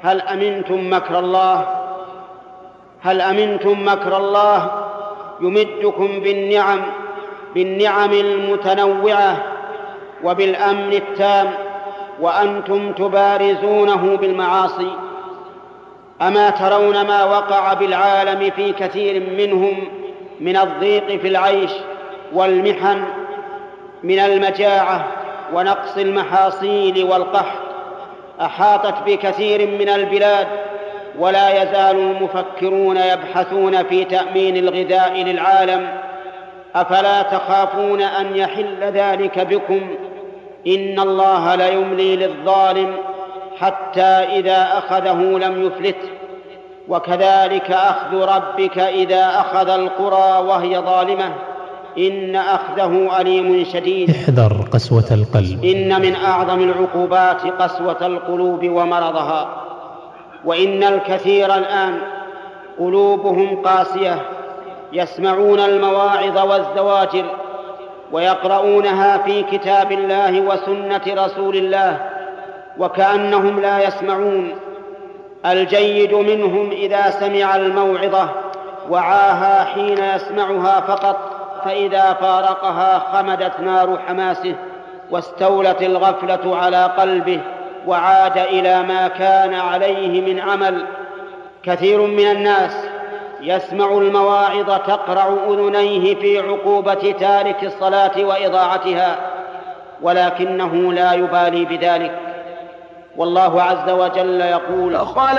هل أمنتم مكر الله يمدكم بالنعم المتنوعة وبالأمن التام وأنتم تبارزونه بالمعاصي. أما ترون ما وقع بالعالم في كثير منهم من الضيق في العيش والمحن، من المجاعة ونقص المحاصيل والقحط، أحاطت بكثير من البلاد، ولا يزال المفكرون يبحثون في تأمين الغذاء للعالم. أفلا تخافون أن يحل ذلك بكم؟ إن الله ليملي للظالم حتى إذا أخذه لم يفلته، وكذلك أخذ ربك إذا أخذ القرى وهي ظالمة إن أخذه أليم شديد. احذر قسوة القلب. إن من أعظم العقوبات قسوة القلوب ومرضها، وإن الكثير الآن قلوبهم قاسية، يسمعون المواعظ والزواجر ويقرؤونها في كتاب الله وسنة رسول الله وكأنهم لا يسمعون. الجيد منهم إذا سمع الموعظة وعاها حين يسمعها فقط، فإذا فارقها خمدت نار حماسه واستولت الغفلة على قلبه وعاد إلى ما كان عليه من عمل. كثير من الناس يسمع المواعظ تقرع أذنيه في عقوبة تارك الصلاة وإضاعتها، ولكنه لا يبالي بذلك. والله عز وجل يقول: